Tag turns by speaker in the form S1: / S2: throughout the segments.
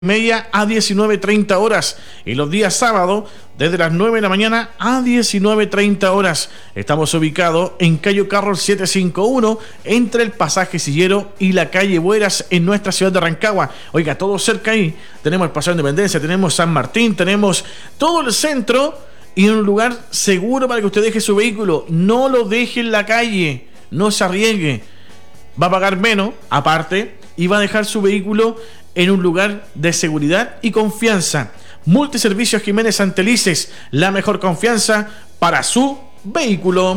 S1: media a 19:30 horas y los días sábados desde las 9 de la mañana a 19:30 horas. Estamos ubicados en calle Carroll 751 entre el pasaje Sillero y la calle Bueras en nuestra ciudad de Rancagua. Oiga, todo cerca ahí. Tenemos el Paseo de Independencia, tenemos San Martín, tenemos todo el centro y en un lugar seguro para que usted deje su vehículo. No lo deje en la calle, no se arriesgue. Va a pagar menos, aparte, y va a dejar su vehículo en un lugar de seguridad y confianza. Multiservicios Jiménez Santelices, la mejor confianza para su vehículo.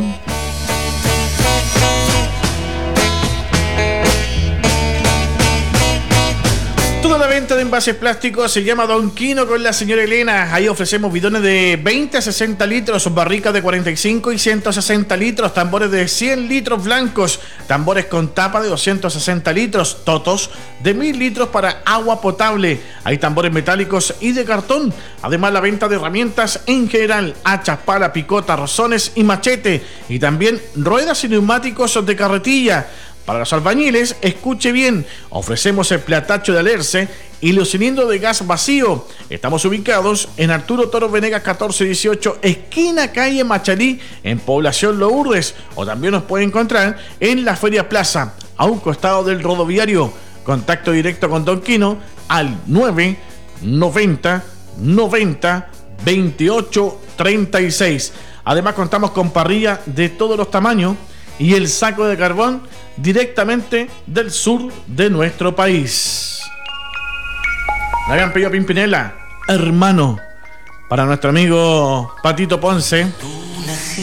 S1: Toda la venta de envases plásticos se llama Don Quino con la señora Elena. Ahí ofrecemos bidones de 20 a 60 litros, barricas de 45 y 160 litros, tambores de 100 litros blancos, tambores con tapa de 260 litros, totos de 1000 litros para agua potable. Hay tambores metálicos y de cartón. Además, la venta de herramientas en general, hachas, pala, picota, rozones y machete. Y también ruedas y neumáticos de carretilla. Para los albañiles, escuche bien, ofrecemos el platacho de alerce y los cilindros de gas vacío. Estamos ubicados en Arturo Toro Venegas 1418, esquina calle Machalí, en Población Lourdes. O también nos puede encontrar en la Feria Plaza, a un costado del rodoviario. Contacto directo con Don Quino al 990 90 28 36. Además, contamos con parrilla de todos los tamaños y el saco de carbón directamente del sur de nuestro país. Le habían pedido a Pimpinela, hermano, para nuestro amigo Patito Ponce.